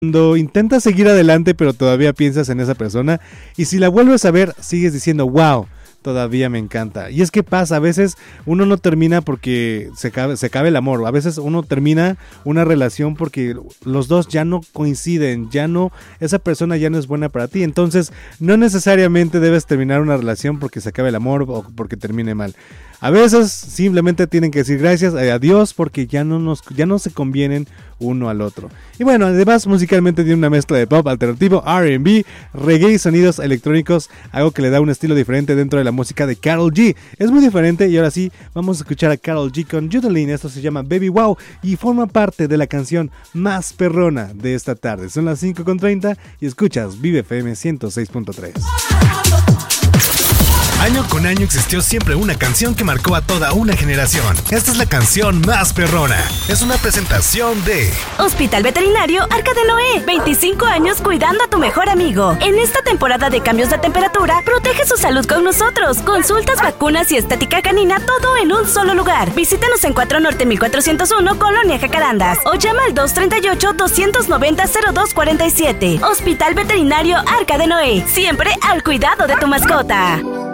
Cuando intentas seguir adelante pero todavía piensas en esa persona y si la vuelves a ver sigues diciendo wow, todavía me encanta. Y es que pasa, a veces uno no termina porque se acabe el amor, a veces uno termina una relación porque los dos ya no coinciden, esa persona ya no es buena para ti. Entonces no necesariamente debes terminar una relación porque se acabe el amor o porque termine mal. A veces simplemente tienen que decir gracias a Dios porque ya no se convienen uno al otro. Y bueno, además musicalmente tiene una mezcla de pop alternativo, R&B, reggae y sonidos electrónicos, algo que le da un estilo diferente dentro de la música de Karol G. Es muy diferente y ahora sí, vamos a escuchar a Karol G con Judeline. Esto se llama Baby Wow y forma parte de la canción más perrona de esta tarde. Son las 5:30 y escuchas Vive FM 106.3. Año con año existió siempre una canción que marcó a toda una generación. Esta es la canción más perrona. Es una presentación de Hospital Veterinario Arca de Noé. 25 años cuidando a tu mejor amigo. En esta temporada de cambios de temperatura, protege su salud con nosotros. Consultas, vacunas y estética canina, todo en un solo lugar. Visítanos en 4 Norte 1401, Colonia Jacarandas. O llama al 238-290-0247. Hospital Veterinario Arca de Noé. Siempre al cuidado de tu mascota.